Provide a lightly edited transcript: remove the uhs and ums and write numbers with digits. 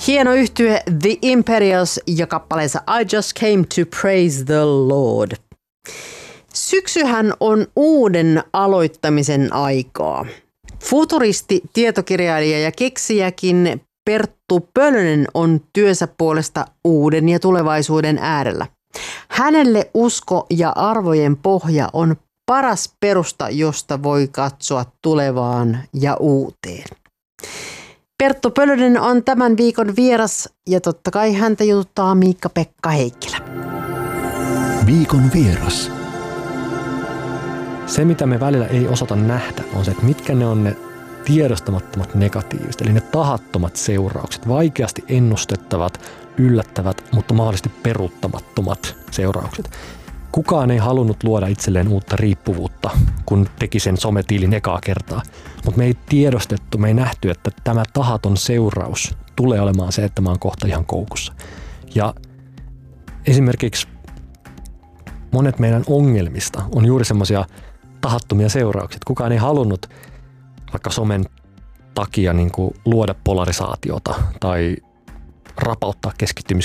Hieno yhtye The Imperials ja kappaleensa I Just Came to Praise the Lord. Syksyhän on uuden aloittamisen aikaa. Futuristi, tietokirjailija ja keksijäkin Perttu Pölönen on työnsä puolesta uuden ja tulevaisuuden äärellä. Hänelle usko ja arvojen pohja on paras perusta, josta voi katsoa tulevaan ja uuteen. Perttu Pölönen on tämän viikon vieras ja totta kai häntä jututtaa Miikka-Pekka Heikkilä. Viikon vieras. Se, mitä me välillä ei osata nähdä, on se, että mitkä ne on ne tiedostamattomat negatiiviset, eli ne tahattomat seuraukset, vaikeasti ennustettavat, yllättävät, mutta mahdollisesti peruuttamattomat seuraukset. Kukaan ei halunnut luoda itselleen uutta riippuvuutta, kun teki sen sometilin ekaa kertaa. Mutta me ei tiedostettu, me ei nähty, että tämä tahaton seuraus tulee olemaan se, että mä oon kohta ihan koukussa. Ja esimerkiksi monet meidän ongelmista on juuri semmoisia tahattomia seurauksia. Kukaan ei halunnut vaikka somen takia niin kuin luoda polarisaatiota tai rapauttaa